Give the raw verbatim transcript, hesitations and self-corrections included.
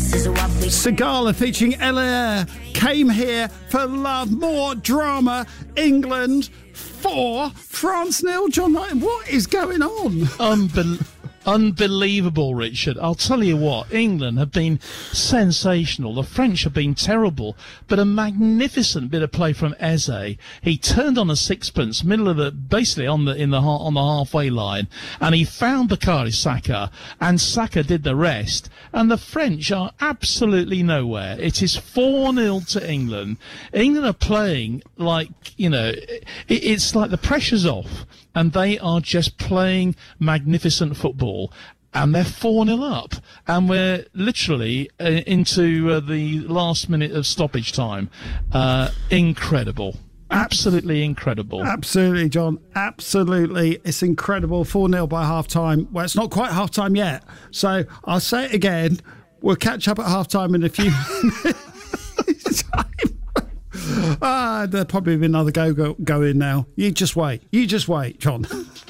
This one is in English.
Sigala featuring Ella came here for love. More drama. England four, France nil. John Knighton, what is going on? Unbel- Unbelievable, Richard. I'll tell you what, England have been sensational. The French have been terrible, but a magnificent bit of play from Eze. He turned on a sixpence, middle of the, basically on the in the on the halfway line, and he found Bukayo Saka, and Saka did the rest. And the French are absolutely nowhere. It is four nil to England. England are playing like, you know, it, it's like the pressure's off, and they are just playing magnificent football. And they're four nil up. And we're literally uh, into uh, the last minute of stoppage time. Uh, incredible. Absolutely incredible. Absolutely, John. Absolutely. It's incredible. four nil by half-time. Well, it's not quite half-time yet. So I'll say it again. We'll catch up at half-time in a few minutes. Ah, there'll probably be another go, go, go in now. You just wait. You just wait, John.